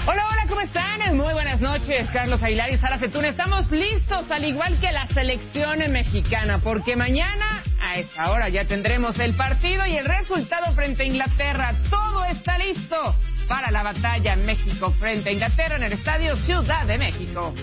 Hola, hola, ¿cómo están? Muy buenas noches, Carlos Aguilar y Sara Setún. Estamos listos, al igual que la selección mexicana, porque mañana a esta hora ya tendremos el partido y el resultado frente a Inglaterra. Todo está listo para la batalla México frente a Inglaterra en el Estadio Ciudad de México.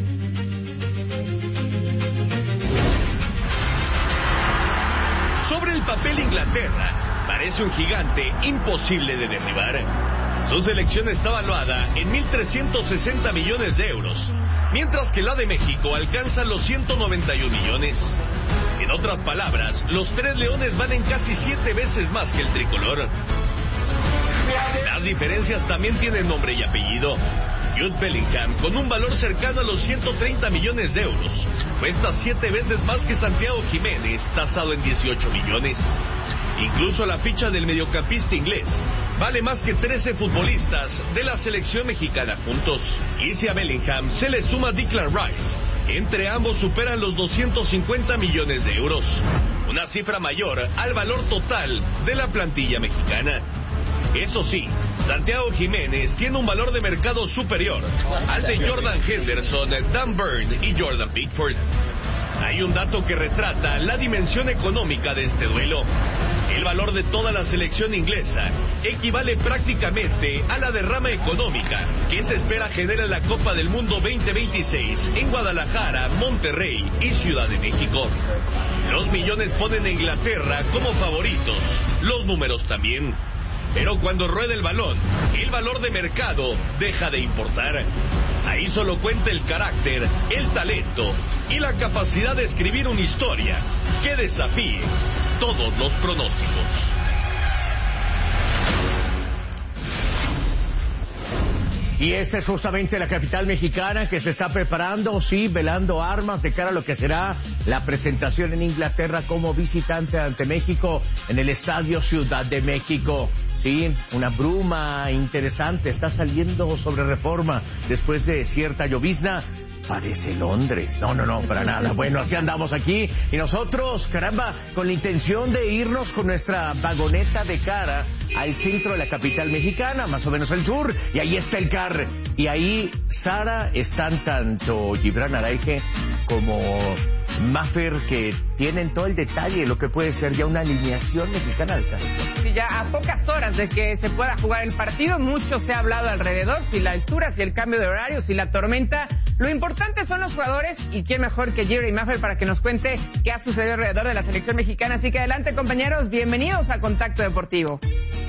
Sobre el papel, Inglaterra parece un gigante imposible de derribar. Su selección está valuada en 1.360 millones de euros, mientras que la de México alcanza los 191 millones. En otras palabras, los tres leones valen casi 7 veces más que el tricolor. Las diferencias también tienen nombre y apellido. Jude Bellingham, con un valor cercano a los 130 millones de euros, cuesta 7 veces más que Santiago Jiménez, tasado en 18 millones. Incluso la ficha del mediocampista inglés vale más que 13 futbolistas de la selección mexicana juntos. Y si a Bellingham se le suma Declan Rice, entre ambos superan los 250 millones de euros, una cifra mayor al valor total de la plantilla mexicana. Eso sí, Santiago Jiménez tiene un valor de mercado superior al de Jordan Henderson, Dan Burn y Jordan Pickford. Hay un dato que retrata la dimensión económica de este duelo. El valor de toda la selección inglesa equivale prácticamente a la derrama económica que se espera generar la Copa del Mundo 2026 en Guadalajara, Monterrey y Ciudad de México. Los millones ponen a Inglaterra como favoritos, los números también. Pero cuando rueda el balón, el valor de mercado deja de importar. Ahí solo cuenta el carácter, el talento y la capacidad de escribir una historia que desafíe todos los pronósticos. Y esta es justamente la capital mexicana que se está preparando, sí, velando armas de cara a lo que será la presentación en Inglaterra como visitante ante México en el Estadio Ciudad de México. Sí, una bruma interesante está saliendo sobre Reforma después de cierta llovizna. Parece Londres. No, para nada. Bueno, así andamos aquí. Y nosotros, caramba, con la intención de irnos con nuestra vagoneta de cara al centro de la capital mexicana, más o menos el sur. Y ahí está el CAR. Y ahí, Sara, están tanto Gibran Araige como Maffer, que tienen todo el detalle de lo que puede ser ya una alineación mexicana del CAR. Sí, ya a pocas horas de que se pueda jugar el partido, mucho se ha hablado alrededor, si la altura, si el cambio de horario, si la tormenta. Lo importante son los jugadores, y quién mejor que Gibran y Maffer para que nos cuente qué ha sucedido alrededor de la selección mexicana. Así que adelante, compañeros, bienvenidos a Contacto Deportivo.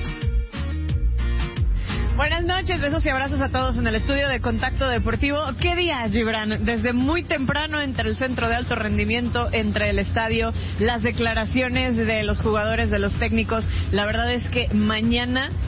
Buenas noches, besos y abrazos a todos en el estudio de Contacto Deportivo. ¿Qué día, Gibran? Desde muy temprano entre el centro de alto rendimiento, entre el estadio, las declaraciones de los jugadores, de los técnicos. La verdad es que mañana